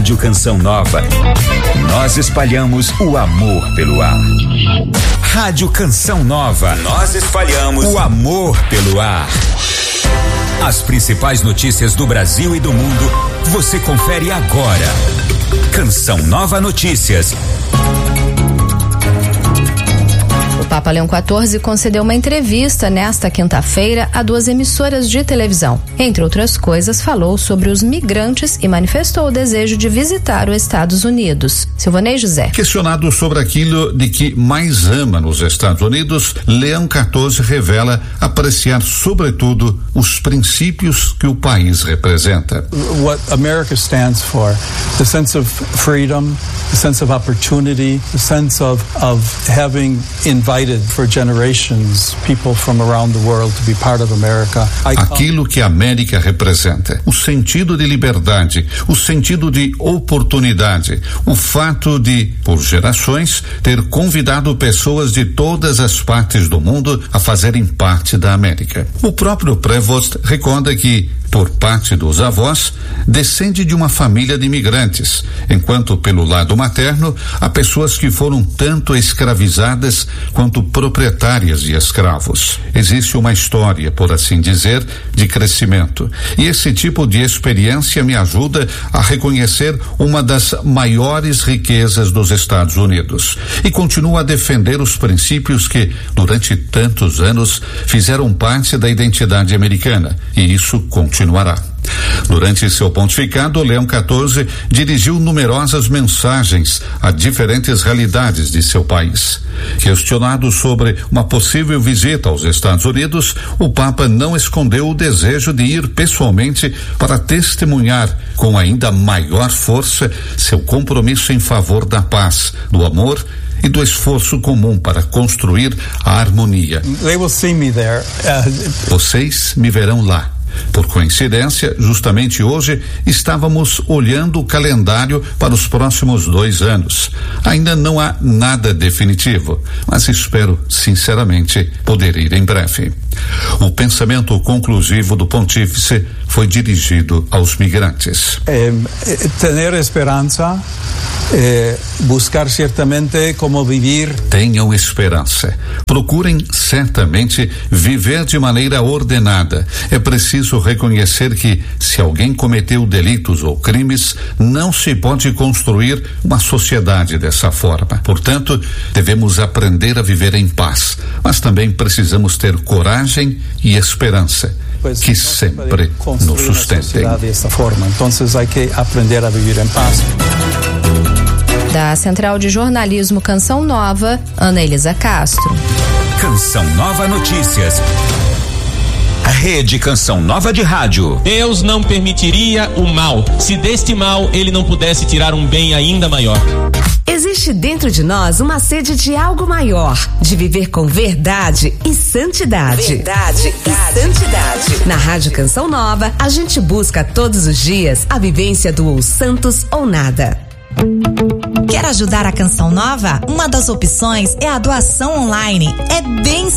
Rádio Canção Nova. Nós espalhamos o amor pelo ar. Rádio Canção Nova. Nós espalhamos o amor pelo ar. As principais notícias do Brasil e do mundo você confere agora. Canção Nova Notícias. O Papa Leão XIV concedeu uma entrevista nesta quinta-feira a 2 emissoras de televisão. Entre outras coisas, falou sobre os migrantes e manifestou o desejo de visitar os Estados Unidos. Silvanei José. Questionado sobre aquilo de que mais ama nos Estados Unidos, Leão XIV revela apreciar sobretudo os princípios que o país representa. What America stands for, the sense of freedom, the sense of opportunity, the sense of having invited for generations people from around the world to be part of America. Aquilo que a América representa, o sentido de liberdade, o sentido de oportunidade, o fato de, por gerações, ter convidado pessoas de todas as partes do mundo a fazerem parte da América. O próprio Prevost recorda que, por parte dos avós, descende de uma família de imigrantes, enquanto pelo lado materno há pessoas que foram tanto escravizadas quanto proprietárias de escravos. Existe uma história, por assim dizer, de crescimento, e esse tipo de experiência me ajuda a reconhecer uma das maiores riquezas dos Estados Unidos e continuo a defender os princípios que, durante tantos anos, fizeram parte da identidade americana, e isso continuará. Durante seu pontificado, Leão XIV dirigiu numerosas mensagens a diferentes realidades de seu país. Questionado sobre uma possível visita aos Estados Unidos, o Papa não escondeu o desejo de ir pessoalmente para testemunhar com ainda maior força seu compromisso em favor da paz, do amor e do esforço comum para construir a harmonia. They will see me there. Vocês me verão lá. Por coincidência, justamente hoje estávamos olhando o calendário para os próximos 2 anos. Ainda não há nada definitivo, mas espero sinceramente poder ir em breve. O pensamento conclusivo do pontífice foi dirigido aos migrantes. Tener esperança, buscar certamente como viver. Tenham esperança. Procurem certamente viver de maneira ordenada. É preciso reconhecer que, se alguém cometeu delitos ou crimes, não se pode construir uma sociedade dessa forma. Portanto, devemos aprender a viver em paz, mas também precisamos ter coragem e esperança que sempre nos sustentem. Então, há que aprender a viver em paz. Da Central de Jornalismo Canção Nova, Ana Elisa Castro. Canção Nova Notícias. A Rede Canção Nova de Rádio. Deus não permitiria o mal, se deste mal ele não pudesse tirar um bem ainda maior. Existe dentro de nós uma sede de algo maior, de viver com verdade e santidade. Verdade e santidade. Na Rádio Canção Nova, a gente busca todos os dias a vivência do ou santos ou nada. Quer ajudar a Canção Nova? Uma das opções é a doação online. É bem